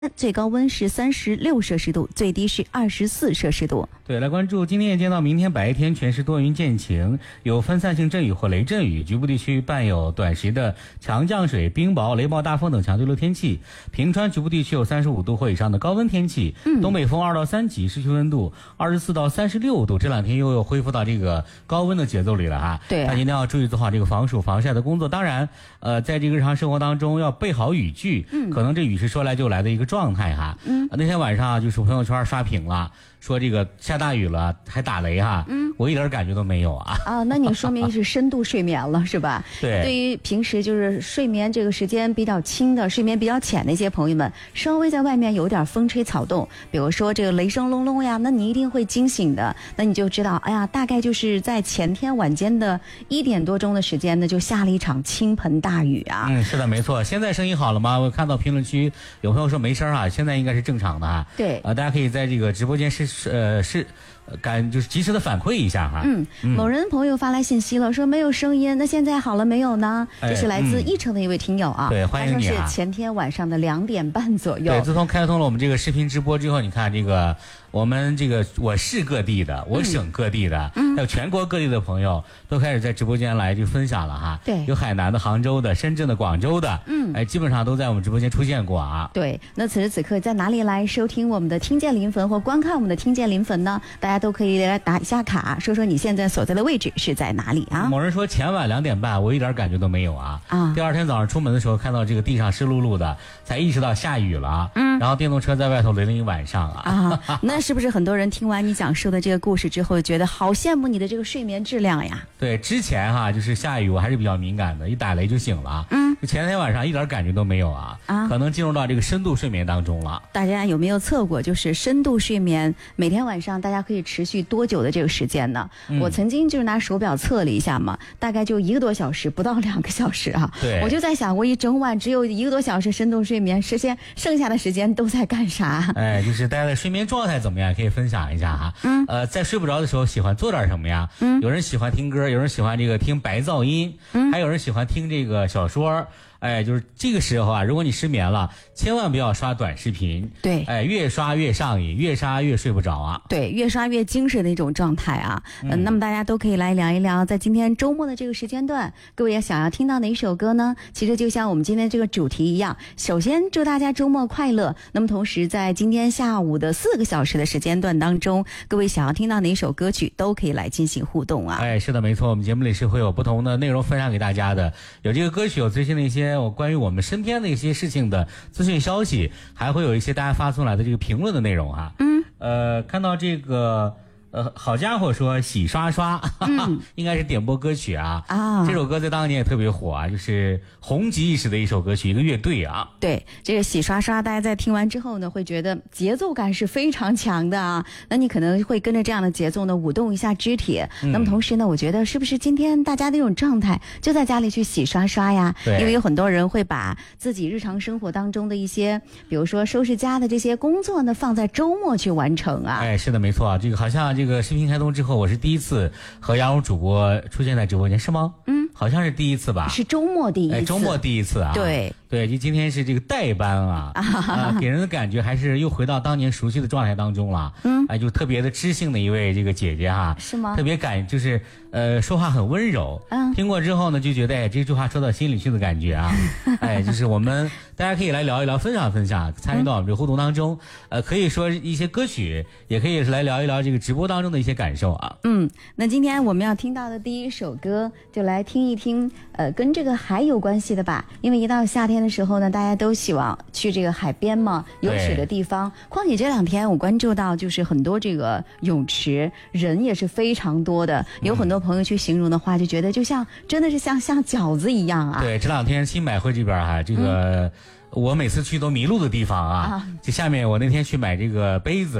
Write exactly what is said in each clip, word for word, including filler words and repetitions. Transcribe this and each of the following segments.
最高温是三十六摄氏度，最低是二十四摄氏度。 对，来关注今天夜间到明天白天全是多云见晴，有分散性阵雨或雷阵雨，局部地区伴有短时的强降水、冰雹、雷暴大风等强对流天气。平川局部地区有三十五度或以上的高温天气，嗯、东北风二到三级，市区温度二十四到三十六度。这两天又又恢复到这个高温的节奏里了哈。 对、啊， 大家一定要注意做好这个防暑防晒的工作。当然，呃，在这个日常生活当中要备好雨具，嗯，可能这雨是说来就来的一个状态哈。嗯，那天晚上就是朋友圈刷屏了，说这个下大雨了还打雷哈，嗯，我一点感觉都没有啊。 啊，那你说明是深度睡眠了是吧？ 对， 对于平时就是睡眠这个时间比较轻的、睡眠比较浅的一些朋友们，稍微在外面有点风吹草动，比如说这个雷声隆隆呀，那你一定会惊醒的。那你就知道，哎呀，大概就是在前天晚间的一点多钟的时间呢，就下了一场倾盆大雨啊。 嗯，是的，没错。现在声音好了吗？我看到评论区有朋友说没声啊，现在应该是正常的啊。 对， 呃，大家可以在这个直播间是呃是。感就是及时的反馈一下哈。 嗯，某人朋友发来信息了，说没有声音，那现在好了没有呢？ 哎、 这是来自义城的一位听友啊， 嗯、对，欢迎你啊。 他说是前天晚上的两点半左右。 对，自从开通了我们这个视频直播之后，你看这个我们这个我市各地的、我省各地的，嗯、还有全国各地的朋友都开始在直播间来就分享了哈。 对， 有海南的、杭州的、深圳的、广州的，嗯，哎，基本上都在我们直播间出现过啊。 对，那此时此刻在哪里来收听我们的听见临汾或观看我们的听见临汾呢？大家都可以来打一下卡，说说你现在所在的位置是在哪里啊？ 某人说前晚两点半，我一点感觉都没有啊。啊，第二天早上出门的时候，看到这个地上湿漉漉的，才意识到下雨了。嗯，然后电动车在外头淋了一晚上啊。 啊，那是不是很多人听完你讲述的这个故事之后，觉得好羡慕你的这个睡眠质量呀？ 对，之前哈就是下雨我还是比较敏感的，一打雷就醒了。嗯，前天晚上一点感觉都没有啊。啊，可能进入到这个深度睡眠当中了。 大家有没有测过，就是深度睡眠每天晚上大家可以持续多久的这个时间呢？嗯、我曾经就是拿手表测了一下嘛，大概就一个多小时，不到两个小时啊。 对， 我就在想，我一整晚只有一个多小时深度睡眠，实现剩下的时间都在干啥？ 哎，就是大家的睡眠状态怎么样？可以分享一下哈。嗯，呃，在睡不着的时候喜欢做点什么呀？嗯，有人喜欢听歌，有人喜欢这个听白噪音，嗯，还有人喜欢听这个小说。哎，就是这个时候啊，如果你失眠了，千万不要刷短视频。 对， 哎，越刷越上瘾，越刷越睡不着啊。 对，越刷越精神的一种状态啊。嗯、呃，那么大家都可以来聊一聊，在今天周末的这个时间段，各位也想要听到哪首歌呢？其实就像我们今天这个主题一样，首先祝大家周末快乐。那么同时，在今天下午的四个小时的时间段当中，各位想要听到哪首歌曲，都可以来进行互动啊。 哎，是的，没错，我们节目里是会有不同的内容分享给大家的，有这个歌曲，有最新的一些。我关于我们身边的一些事情的资讯消息，还会有一些大家发送来的这个评论的内容哈。嗯，呃，看到这个。呃，好家伙说洗刷刷，哈哈嗯、应该是点播歌曲啊。啊，这首歌在当年也特别火啊，就是红极一时的一首歌曲，一个乐队啊。 对，这个洗刷刷，大家在听完之后呢，会觉得节奏感是非常强的啊。那你可能会跟着这样的节奏呢，舞动一下肢体。嗯、那么同时呢，我觉得是不是今天大家的这种状态，就在家里去洗刷刷呀？ 对， 因为有很多人会把自己日常生活当中的一些，比如说收拾家的这些工作呢，放在周末去完成啊。 哎，是的，没错啊，这个好像。这个视频开通之后，我是第一次和杨蓉主播出现在直播间，是吗？嗯，好像是第一次吧。 是周末第一次。 哎，周末第一次啊。 对对，就今天是这个代班啊，啊，给人的感觉还是又回到当年熟悉的状态当中了。嗯，哎，就特别的知性的一位这个姐姐哈。 是吗？ 特别感就是呃说话很温柔。嗯。听过之后呢，就觉得哎这句话说到心里去的感觉啊。哎，就是我们大家可以来聊一聊，分享分享，参与到我们这个互动当中。呃，可以说一些歌曲，也可以来聊一聊这个直播当中的一些感受啊。 嗯，那今天我们要听到的第一首歌，就来听一听，呃，跟这个海有关系的吧。因为一到夏天的时候呢，大家都希望去这个海边嘛，有水的地方。况且这两天我关注到，就是很多这个泳池人也是非常多的，有很多朋友去形容的话，就觉得就像真的是像像饺子一样啊。 对，这两天新百汇这边哈、啊，这个。嗯我每次去都迷路的地方啊，啊就下面我那天去买这个杯子，嗯，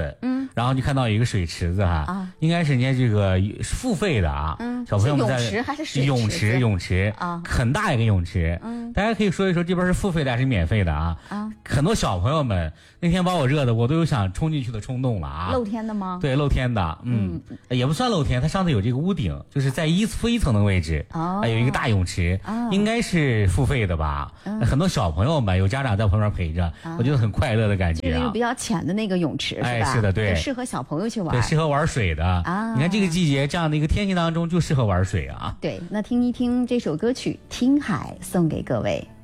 然后就看到有一个水池子哈， 啊应该是人家这个付费的啊， 嗯小朋友们在是泳池还是水池子泳池泳池啊很大一个泳池， 嗯大家可以说一说这边是付费的还是免费的啊？ 啊， 很多小朋友们那天把我热的，我都有想冲进去的冲动了啊！ 露天的吗？ 对，露天的，嗯，也不算露天，它上头有这个屋顶，就是在一负一层的位置， 哦啊，有一个大泳池， 哦应该是付费的吧？很多小朋友们有家长在旁边陪着，我觉得很快乐的感觉啊这个比。较浅的那个泳池是吧？ 哎是的对就适合小朋友去玩。 对，适合玩水的啊你看这个季节这样的一个天气当中，就适合玩水啊。 对，那听一听这首歌曲《听海》，送给各位。